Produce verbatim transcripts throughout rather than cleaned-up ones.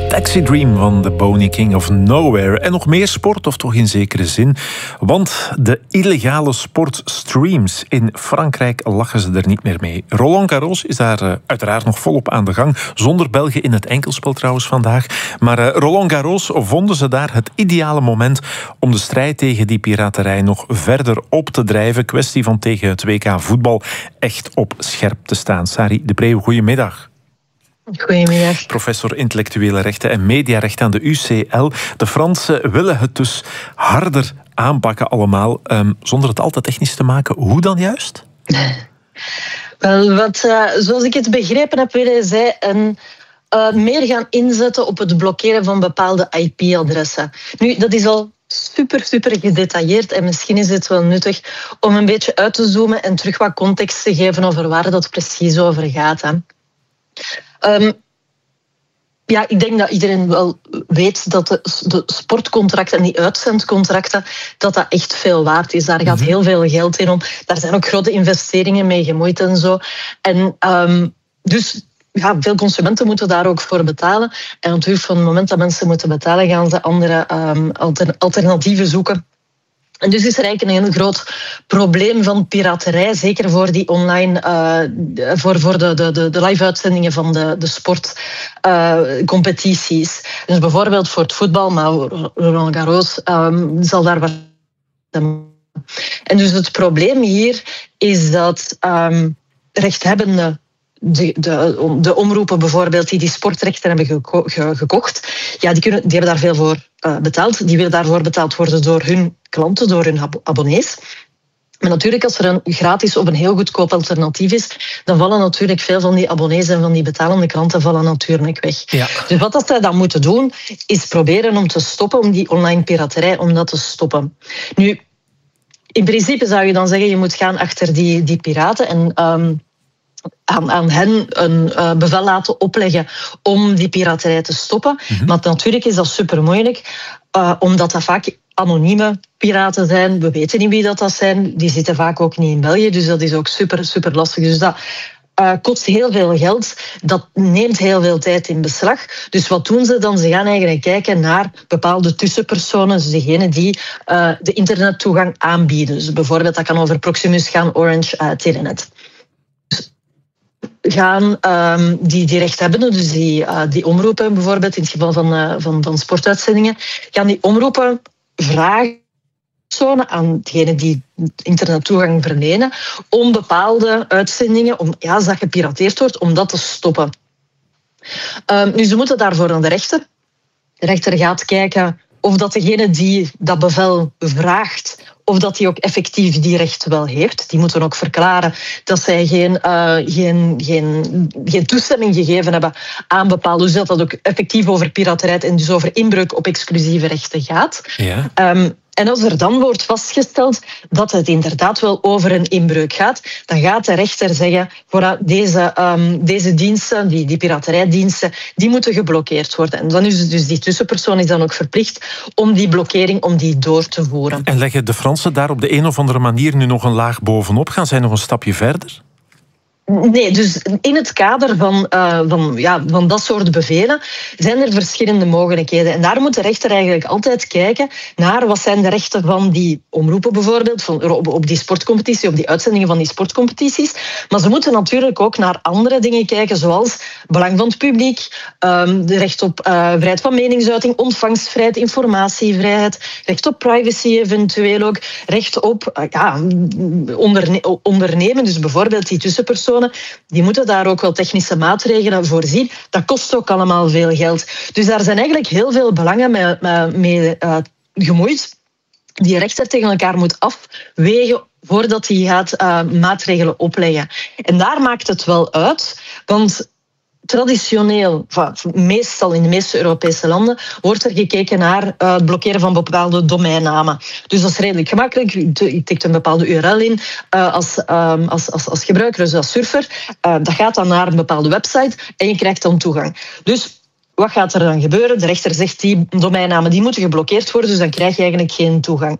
Taxi Dream van de Boney King of Nowhere. En nog meer sport, of toch in zekere zin. Want de illegale sportstreams in Frankrijk lachen ze er niet meer mee. Roland Garros is daar uh, uiteraard nog volop aan de gang. Zonder Belgen in het enkelspel trouwens vandaag. Maar uh, Roland Garros vonden ze daar het ideale moment om de strijd tegen die piraterij nog verder op te drijven. Kwestie van tegen het W K voetbal echt op scherp te staan. Sari de Preeuw, goedemiddag. Goedemiddag. Professor intellectuele rechten en mediarecht aan de U C L. De Fransen willen het dus harder aanpakken allemaal, um, zonder het al te technisch te maken. Hoe dan juist? Wel, wat, uh, zoals ik het begrepen heb, willen zij een, uh, meer gaan inzetten op het blokkeren van bepaalde I P-adressen. Nu, dat is al super, super gedetailleerd en misschien is het wel nuttig om een beetje uit te zoomen en terug wat context te geven over waar dat precies over gaat. Hè. Um, ja, ik denk dat iedereen wel weet dat de, de sportcontracten en die uitzendcontracten, dat dat echt veel waard is. Daar gaat heel veel geld in om. Daar zijn ook grote investeringen mee gemoeid en zo. En um, dus ja, veel consumenten moeten daar ook voor betalen. En natuurlijk van het moment dat mensen moeten betalen, gaan ze andere um, alternatieven zoeken. En dus is er eigenlijk een heel groot probleem van piraterij, zeker voor die online, uh, voor, voor de, de, de live-uitzendingen van de, de sportcompetities. Uh, dus bijvoorbeeld voor het voetbal, maar Roland Garros um, zal daar wat. En dus het probleem hier is dat um, rechthebbenden, De, de, de omroepen bijvoorbeeld die die sportrechten hebben geko- ge- gekocht, ja, die, kunnen, die hebben daar veel voor uh, betaald. Die willen daarvoor betaald worden door hun klanten, door hun ab- abonnees. Maar natuurlijk, als er een gratis of een heel goedkoop alternatief is, dan vallen natuurlijk veel van die abonnees en van die betalende klanten vallen natuurlijk weg. Ja. Dus wat dat zij dan moeten doen, is proberen om te stoppen, om die online piraterij, om dat te stoppen. Nu, in principe zou je dan zeggen, je moet gaan achter die, die piraten en Um, Aan, aan hen een uh, bevel laten opleggen om die piraterij te stoppen. Mm-hmm. Maar natuurlijk is dat super moeilijk, uh, omdat dat vaak anonieme piraten zijn. We weten niet wie dat, dat zijn. Die zitten vaak ook niet in België, dus dat is ook super, super lastig. Dus dat uh, kost heel veel geld. Dat neemt heel veel tijd in beslag. Dus wat doen ze dan? Ze gaan eigenlijk kijken naar bepaalde tussenpersonen, dus degene die uh, de internettoegang aanbieden. Dus bijvoorbeeld, dat kan over Proximus gaan, Orange, uh, Telenet. Gaan um, die, die rechthebbenden, dus die, uh, die omroepen bijvoorbeeld, in het geval van, uh, van, van sportuitzendingen, gaan die omroepen vragen aan degenen die internettoegang verlenen om bepaalde uitzendingen, om, ja, als dat gepirateerd wordt, om dat te stoppen. Um, nu, ze moeten daarvoor naar de rechter. De rechter gaat kijken of dat degene die dat bevel vraagt, of dat hij ook effectief die recht wel heeft. Die moeten ook verklaren dat zij geen, uh, geen, geen, geen toestemming gegeven hebben aan bepaalde. Dus dat dat ook effectief over piraterij en dus over inbreuk op exclusieve rechten gaat. Ja. Um, En als er dan wordt vastgesteld dat het inderdaad wel over een inbreuk gaat, dan gaat de rechter zeggen, voor deze, um, deze diensten, die, die piraterijdiensten, die moeten geblokkeerd worden. En dan is dus die tussenpersoon is dan ook verplicht om die blokkering om die door te voeren. En leggen de Fransen daar op de een of andere manier nu nog een laag bovenop? Gaan zij nog een stapje verder? Nee, dus in het kader van, uh, van, ja, van dat soort bevelen zijn er verschillende mogelijkheden. En daar moet de rechter eigenlijk altijd kijken naar wat zijn de rechten van die omroepen bijvoorbeeld, van, op, op die sportcompetitie, op die uitzendingen van die sportcompetities. Maar ze moeten natuurlijk ook naar andere dingen kijken, zoals belang van het publiek, um, de recht op uh, vrijheid van meningsuiting, ontvangstvrijheid, informatievrijheid, recht op privacy eventueel ook, recht op uh, ja, onderne- ondernemen, dus bijvoorbeeld die tussenpersoon. Die moeten daar ook wel technische maatregelen voor zien. Dat kost ook allemaal veel geld. Dus daar zijn eigenlijk heel veel belangen mee, mee uh, gemoeid. Die rechter tegen elkaar moet afwegen voordat hij gaat uh, maatregelen opleggen. En daar maakt het wel uit, want traditioneel, meestal in de meeste Europese landen, wordt er gekeken naar uh, het blokkeren van bepaalde domeinnamen. Dus dat is redelijk gemakkelijk. Je tikt een bepaalde U R L in uh, als, um, als, als, als gebruiker, dus als surfer. Uh, dat gaat dan naar een bepaalde website en je krijgt dan toegang. Dus wat gaat er dan gebeuren? De rechter zegt die domeinnamen die moeten geblokkeerd worden, dus dan krijg je eigenlijk geen toegang.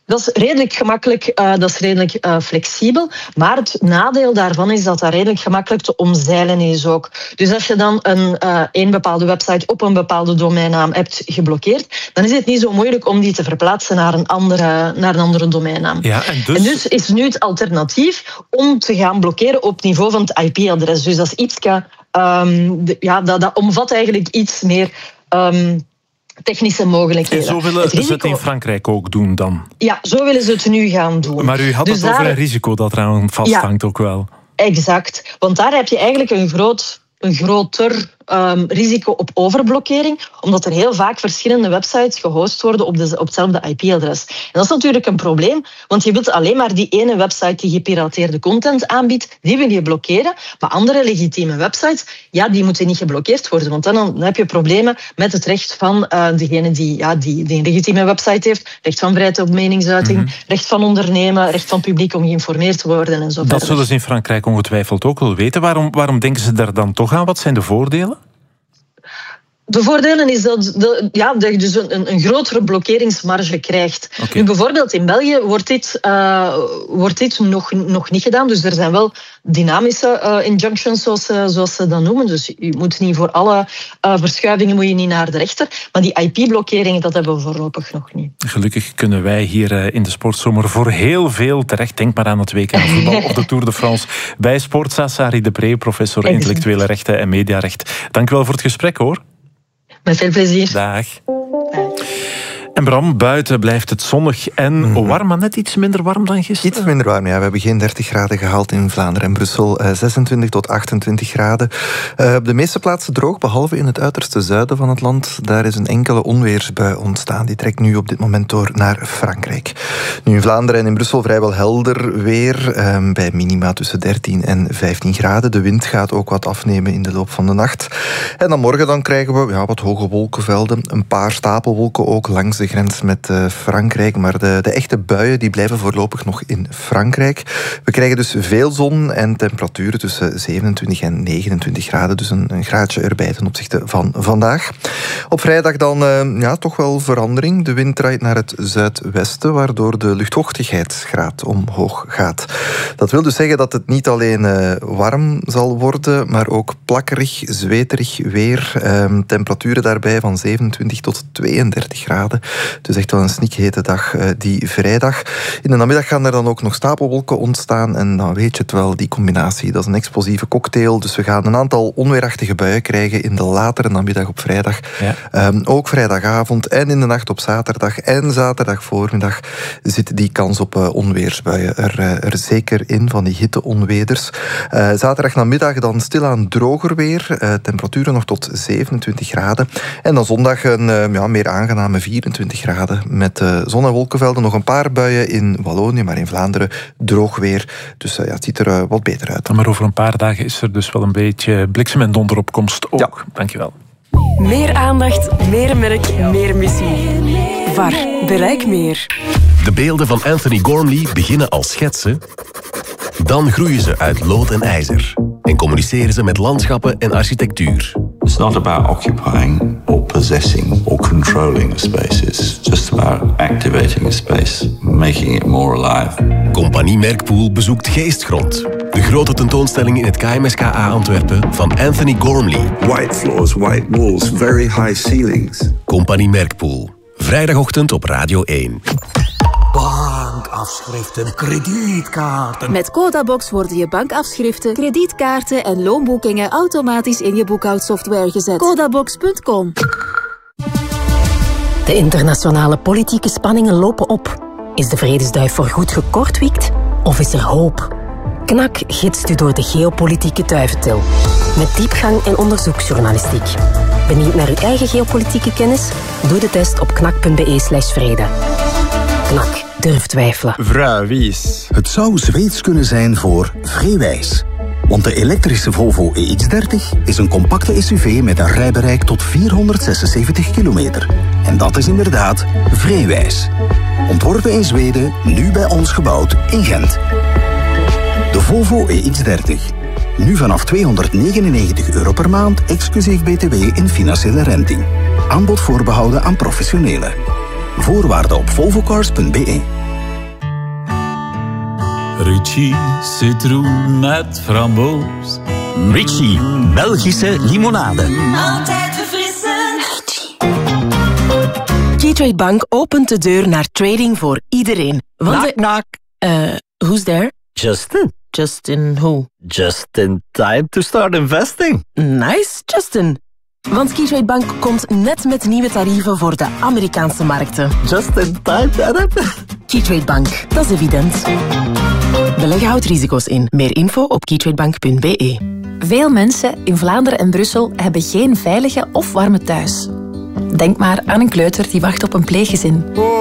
Dat is redelijk gemakkelijk, uh, dat is redelijk uh, flexibel. Maar het nadeel daarvan is dat dat redelijk gemakkelijk te omzeilen is ook. Dus als je dan een, uh, een bepaalde website op een bepaalde domeinnaam hebt geblokkeerd, dan is het niet zo moeilijk om die te verplaatsen naar een andere, naar een andere domeinnaam. Ja, en, dus... en dus is nu het alternatief om te gaan blokkeren op het niveau van het I P-adres. Dus dat is iets, um, de, ja, dat, dat omvat eigenlijk iets meer... Um, technische mogelijkheden. En zo willen risico... ze het in Frankrijk ook doen dan? Ja, zo willen ze het nu gaan doen. Maar u had dus het daar... over een risico dat eraan vasthangt ja, ook wel. Exact. Want daar heb je eigenlijk een, groot, een groter um, risico op overblokkering, omdat er heel vaak verschillende websites gehost worden op, de, op hetzelfde I P-adres. En dat is natuurlijk een probleem, want je wilt alleen maar die ene website die gepirateerde content aanbiedt, die wil je blokkeren. Maar andere legitieme websites, ja, die moeten niet geblokkeerd worden, want dan, dan heb je problemen met het recht van uh, degene die, ja, die, die een legitieme website heeft, recht van vrijheid op meningsuiting, mm-hmm. recht van ondernemen, recht van publiek om geïnformeerd te worden en zo verder. Dat zullen ze in Frankrijk ongetwijfeld ook wel weten. Waarom, waarom denken ze daar dan toch aan? Wat zijn de voordelen? De voordelen is dat, de, ja, dat je dus een, een grotere blokkeringsmarge krijgt. Okay. Nu, bijvoorbeeld in België wordt dit, uh, wordt dit nog, nog niet gedaan. Dus er zijn wel dynamische uh, injunctions, zoals, uh, zoals ze dat noemen. Dus je moet niet voor alle uh, verschuivingen moet je niet naar de rechter. Maar die I P-blokkeringen, dat hebben we voorlopig nog niet. Gelukkig kunnen wij hier uh, in de Sportzomer voor heel veel terecht. Denk maar aan het W K voetbal of de Tour de France. Bij Sportza, Sari de Pre, professor intellectuele rechten en mediarecht. Dank u wel voor het gesprek, hoor. Met veel plezier. Dag. En Bram, buiten blijft het zonnig en mm-hmm. warm, maar net iets minder warm dan gisteren. Iets minder warm, ja. We hebben geen dertig graden gehaald in Vlaanderen en Brussel. Uh, zesentwintig tot achtentwintig graden. Uh, op de meeste plaatsen droog, behalve in het uiterste zuiden van het land. Daar is een enkele onweersbui ontstaan. Die trekt nu op dit moment door naar Frankrijk. Nu in Vlaanderen en in Brussel vrijwel helder weer. Uh, bij minima tussen dertien en vijftien graden. De wind gaat ook wat afnemen in de loop van de nacht. En dan morgen dan krijgen we ja, wat hoge wolkenvelden. Een paar stapelwolken ook langs de grens met uh, Frankrijk, maar de, de echte buien die blijven voorlopig nog in Frankrijk. We krijgen dus veel zon en temperaturen tussen zevenentwintig en negenentwintig graden, dus een, een graadje erbij ten opzichte van vandaag. Op vrijdag dan uh, ja, toch wel verandering. De wind draait naar het zuidwesten, waardoor de luchtvochtigheidsgraad omhoog gaat. Dat wil dus zeggen dat het niet alleen uh, warm zal worden, maar ook plakkerig, zweterig weer. Uh, temperaturen daarbij van zevenentwintig tot tweeëndertig graden. Het is echt wel een snikhete dag, uh, die vrijdag. In de namiddag gaan er dan ook nog stapelwolken ontstaan. En dan weet je het wel, die combinatie, dat is een explosieve cocktail. Dus we gaan een aantal onweerachtige buien krijgen in de latere namiddag op vrijdag. Ja. Um, ook vrijdagavond en in de nacht op zaterdag en zaterdag voormiddag zit die kans op uh, onweersbuien er, uh, er zeker in, van die hitte-onweders. Uh, zaterdag namiddag dan stilaan droger weer. Uh, temperaturen nog tot zevenentwintig graden. En dan zondag een uh, ja, meer aangename vierentwintig graden. Met uh, zon- en wolkenvelden, nog een paar buien in Wallonië, maar in Vlaanderen droog weer. Dus uh, ja, het ziet er uh, wat beter uit. Maar over een paar dagen is er dus wel een beetje bliksem- en donderopkomst ook. Ja. Dankjewel. Meer aandacht, meer merk, meer missie. V A R. Bereik meer. De beelden van Anthony Gormley beginnen als schetsen. Dan groeien ze uit lood en ijzer. En communiceren ze met landschappen en architectuur. It's not about occupying or possessing or controlling a space. It's just about activating a space, making it more alive. Compagnie Merkpoel bezoekt Geestgrond. De grote tentoonstelling in het K M S K A Antwerpen van Anthony Gormley. White floors, white walls, very high ceilings. Compagnie Merkpoel. Vrijdagochtend op Radio één. Bankafschriften, kredietkaarten. Met Codabox worden je bankafschriften, kredietkaarten en loonboekingen automatisch in je boekhoudsoftware gezet. Codabox punt com. De internationale politieke spanningen lopen op. Is de vredesduif voorgoed gekortwiekt? Of is er hoop? Knak gidst u door de geopolitieke duiventil. Met diepgang en onderzoeksjournalistiek. Benieuwd naar uw eigen geopolitieke kennis? Doe de test op knak punt be slash vrede. Knak, durf twijfelen. Vrouwwies. Het zou Zweeds kunnen zijn voor vreewijs. Want de elektrische Volvo E X dertig is een compacte S U V met een rijbereik tot vierhonderdzesenzeventig kilometer. En dat is inderdaad vreewijs. Ontworpen in Zweden, nu bij ons gebouwd in Gent. De Volvo E X dertig. Nu vanaf tweehonderdnegenennegentig euro per maand, exclusief B T W in financiële renting. Aanbod voorbehouden aan professionelen. Voorwaarden op volvocars punt be. Ritchie citroen met framboos. Ritchie, Belgische limonade. Altijd verfrissend. Keytrade Bank opent de deur naar trading voor iedereen. Want Knock, knock. Uh, who's there? Justin. Justin who? Just in time to start investing. Nice, Justin. Want Keytrade Bank komt net met nieuwe tarieven voor de Amerikaanse markten. Just in time, Adam. Keytrade Bank, dat is evident. Beleggen houdt risico's in. Meer info op keytradebank punt b e. Veel mensen in Vlaanderen en Brussel hebben geen veilige of warme thuis. Denk maar aan een kleuter die wacht op een pleeggezin.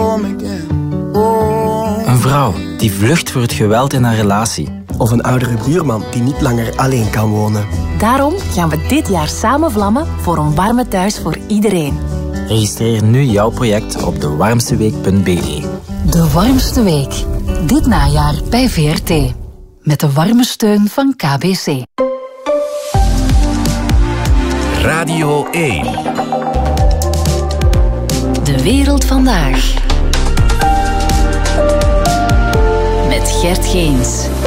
Een vrouw die vlucht voor het geweld in haar relatie. Of een oudere buurman die niet langer alleen kan wonen. Daarom gaan we dit jaar samen vlammen voor een warme thuis voor iedereen. Registreer nu jouw project op de warmste week punt b e. De Warmste Week. Dit najaar bij V R T. Met de warme steun van K B C. Radio één. De wereld vandaag. Met Gert Geens.